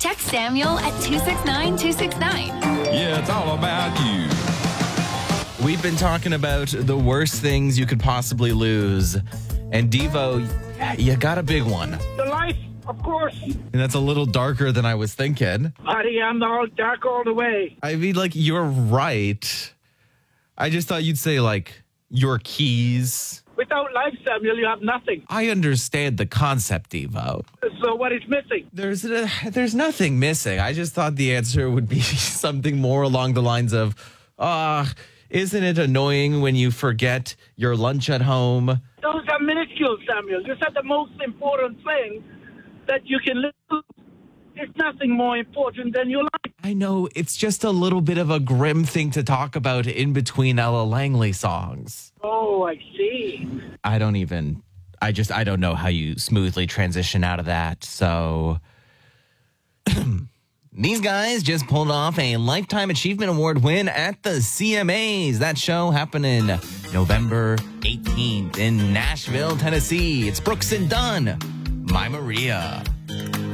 Text Samuel at 269-269. Yeah, it's all about you. We've been talking about the worst things you could possibly lose. And Devo, you got a big one. The life, of course. And that's a little darker than I was thinking. Buddy, I'm all dark all the way. I mean, like, you're right. I just thought you'd say, like, your keys. Without life, Samuel, you have nothing. I understand the concept, Devo. So what is missing? There's nothing missing. I just thought the answer would be something more along the lines of, isn't it annoying when you forget your lunch at home? Those are minuscule, Samuel. You said the most important thing that you can lose. There's nothing more important than your life. I know, it's just a little bit of a grim thing to talk about in between Ella Langley songs. Oh, I see. I don't know how you smoothly transition out of that. So these guys just pulled off a Lifetime Achievement Award win at the CMAs. That show happening November 18th in Nashville, Tennessee. It's Brooks and Dunn, My Maria.